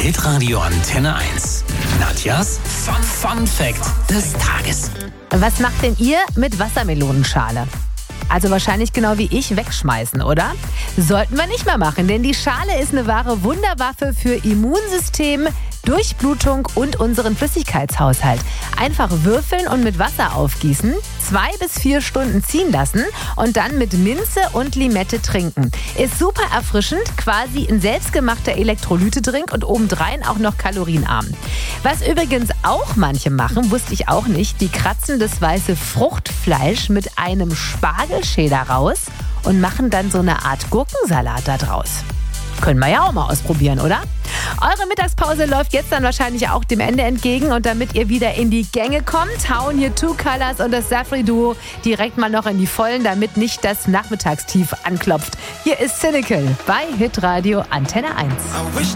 Hitradio Antenne 1. Nadjas Fun Fact des Tages. Was macht denn ihr mit Wassermelonenschale? Also wahrscheinlich genau wie ich wegschmeißen, oder? Sollten wir nicht mehr machen, denn die Schale ist eine wahre Wunderwaffe für Immunsystem, Durchblutung und unseren Flüssigkeitshaushalt. Einfach würfeln und mit Wasser aufgießen, 2 bis 4 Stunden ziehen lassen und dann mit Minze und Limette trinken. Ist super erfrischend, quasi ein selbstgemachter Elektrolytedrink und obendrein auch noch kalorienarm. Was übrigens auch manche machen, wusste ich auch nicht, die kratzen das weiße Fruchtfleisch mit einem Spargelschäler raus und machen dann so eine Art Gurkensalat da draus. Können wir ja auch mal ausprobieren, oder? Eure Mittagspause läuft jetzt dann wahrscheinlich auch dem Ende entgegen und damit ihr wieder in die Gänge kommt, hauen hier Two Colors und das Safri-Duo direkt mal noch in die Vollen, damit nicht das Nachmittagstief anklopft. Hier ist Cynical bei Hitradio Antenne 1.